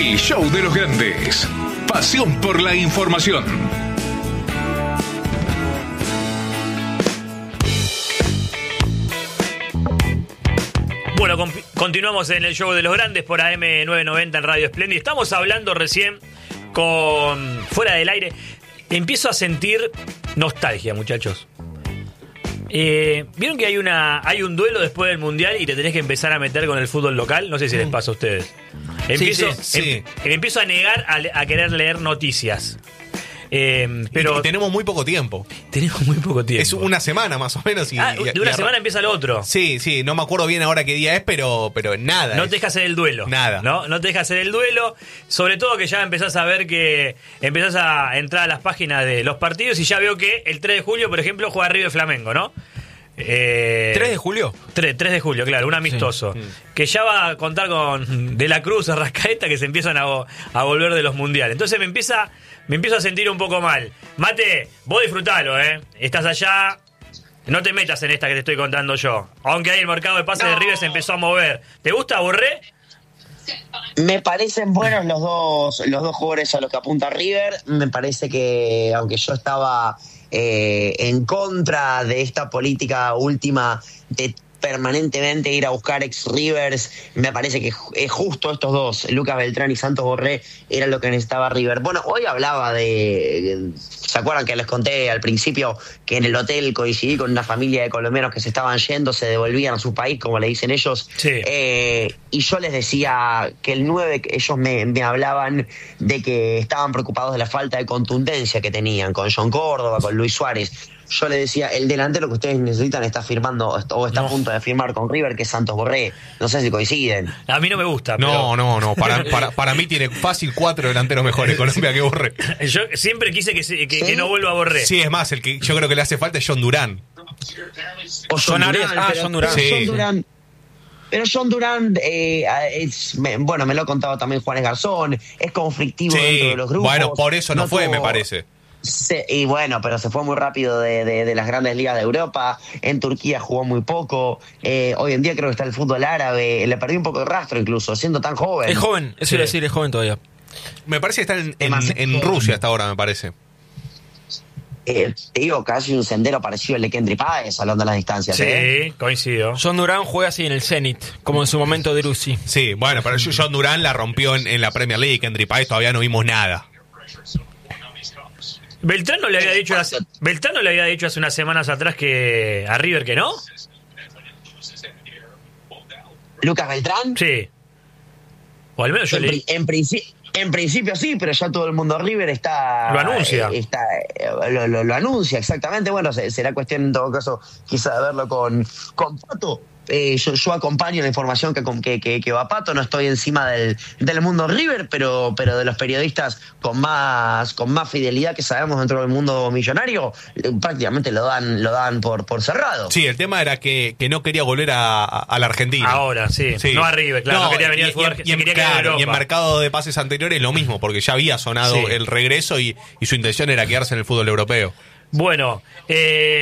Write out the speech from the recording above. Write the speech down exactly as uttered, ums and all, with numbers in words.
El show de los grandes. Pasión por la información. Bueno, con, continuamos en el show de los grandes por A M novecientos noventa en Radio Splendid. Estamos hablando recién con Fuera del Aire. Empiezo a sentir nostalgia, muchachos. Eh, ¿Vieron que hay una hay un duelo después del Mundial y te tenés que empezar a meter con el fútbol local? No sé si les pasa a ustedes. Empiezo, sí, sí, sí. Em, me empiezo a negar a, a querer leer noticias. Eh, pero y tenemos muy poco tiempo. Tenemos muy poco tiempo. Es una semana más o menos. Y, ah, y, de una y semana empieza el otro. Sí, sí, no me acuerdo bien ahora qué día es, pero, pero nada. No es. te deja hacer el duelo. Nada. ¿no? no te deja hacer el duelo. Sobre todo que ya empezás a ver que empezás a entrar a las páginas de los partidos y ya veo que el tres de julio, por ejemplo, juega River Flamengo, ¿no? Eh, ¿tres de julio? tres, tres de julio, claro, un amistoso. Sí. Que ya va a contar con De la Cruz, Arrascaeta, que se empiezan a, a volver de los mundiales. Entonces me empieza me empiezo a sentir un poco mal. Mate, vos disfrutalo, ¿eh? Estás allá, no te metas en esta que te estoy contando yo. Aunque ahí el mercado de pases no. de River se empezó a mover. ¿Te gusta, Borré? Me parecen buenos los dos, los dos jugadores a los que apunta River. Me parece que, aunque yo estaba eh, en contra de esta política última de permanentemente ir a buscar ex Rivers, me parece que es justo estos dos, Lucas Beltrán y Santos Borré, era lo que necesitaba River. Bueno, hoy hablaba de... ¿Se acuerdan que les conté al principio que en el hotel coincidí con una familia de colombianos que se estaban yendo, se devolvían a su país, como le dicen ellos? Sí. Eh, y yo les decía que el nueve, ellos me, me hablaban de que estaban preocupados de la falta de contundencia que tenían con John Córdoba, con Luis Suárez. Yo le decía, el delantero que ustedes necesitan está firmando o está no. a punto de firmar con River, que es Santos Borré. No sé si coinciden. A mí no me gusta. No, pero... no, no. Para, para, para mí tiene fácil cuatro delanteros mejores Colombia que Borré. Yo siempre quise que, que, ¿Sí? que no vuelva a Borré. Sí, es más, el que yo creo que le hace falta es John Durán. O John Durán, ah, pero, John Durán. Pero Sí. John Durán, pero John Durán eh, es, me, bueno, me lo ha contado también Juanes Garzón, es conflictivo Sí. dentro de los grupos. Bueno, por eso no, no fue, tuvo... me parece. Se, y bueno, pero se fue muy rápido de, de, de las grandes ligas de Europa. En Turquía jugó muy poco. Eh, hoy en día creo que está el fútbol árabe. Le perdí un poco de rastro incluso, siendo tan joven. Es joven, eso sí. iba a decir, es joven todavía. Me parece que está en, en, en Rusia hasta ahora, me parece. Eh, te digo, casi un sendero parecido al de Kendry Páez, hablando de las distancias. Sí, ¿eh? coincido. John Durán juega así en el Zenit, como en su momento de Rusi. Sí, bueno, pero John Durán la rompió en, en la Premier League. Kendry Páez todavía no vimos nada. Beltrán no le había dicho hace, Beltrán no le había dicho hace unas semanas atrás que a River que no. ¿Lucas Beltrán? Sí. O al menos yo en, le pri- en, princi- en principio sí, pero ya todo el mundo River está... Lo anuncia. Eh, está, eh, lo, lo, lo anuncia, exactamente. Bueno, se, será cuestión en todo caso quizá de verlo con, con Pato. Eh, yo, yo acompaño la información que, que, que, que va Pato, no estoy encima del, del mundo River, pero, pero de los periodistas con más, con más fidelidad que sabemos dentro del mundo millonario, eh, prácticamente lo dan, lo dan por, por cerrado. Sí, el tema era que, que no quería volver a, a, a la Argentina. Ahora, sí. sí. No a River, claro. No, no quería venir y, al fútbol, y, y, en, quería claro, a y en mercado de pases anteriores lo mismo, porque ya había sonado sí. el regreso y, y su intención era quedarse en el fútbol europeo. Bueno, eh...